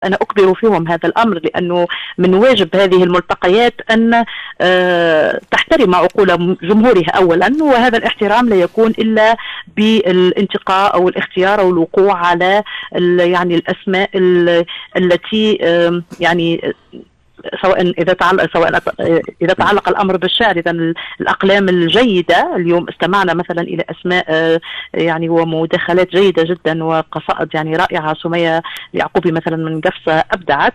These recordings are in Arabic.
أنا أخبر فيهم هذا الأمر، لأنه من واجب هذه الملتقيات أن تحترم عقول جمهورها أولا، وهذا الاحترام لا يكون إلا بالانتقاء أو الاختيار أو الوقوع على يعني الأسماء التي يعني سواء إذا تعلق الأمر بالشعر، إذا الأقلام الجيدة اليوم استمعنا مثلا إلى أسماء يعني ومداخلات جيدة جدا وقصائد يعني رائعة. سمية يعقوبي مثلا من قفصة أبدعت،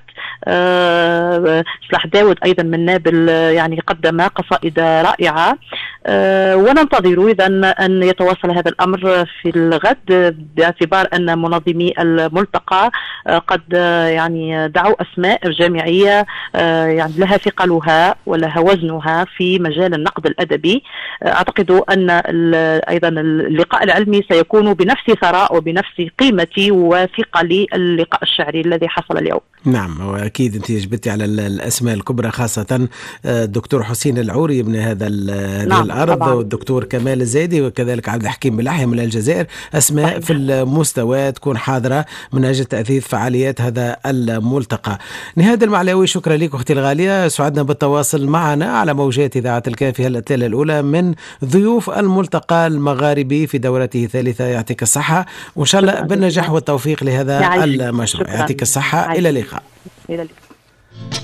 صلاح داود أيضا من نابل يعني قدم قصائد رائعة، وننتظر إذا أن يتواصل هذا الأمر في الغد، باعتبار أن منظمي الملتقى قد يعني دعوا أسماء جامعية يعني لها ثقلها ولها وزنها في مجال النقد الأدبي. أعتقد أن أيضا اللقاء العلمي سيكون بنفس ثراء وبنفس قيمة وثقل اللقاء الشعري الذي حصل اليوم. نعم، وأكيد أنت جبتي على الأسماء الكبرى، خاصة الدكتور حسين العوري من هذه الأرض، طبعا. والدكتور كمال الزايدي، وكذلك عبد الحكيم بلحية من الجزائر، أسماء صحيح. في المستوى تكون حاضرة من أجل تأثير فعاليات هذا الملتقى. نهاد المعلاوي، شكرا لك أختي الغالية، سعدنا بالتواصل معنا على موجات إذاعة الكافي الأتلة الأولى من ضيوف الملتقى المغاربي في دورته الثالثة. يعطيك الصحة، وإن شاء الله بالنجاح والتوفيق لهذا المشروع. يعطيك الصحة، إلى اللقاء.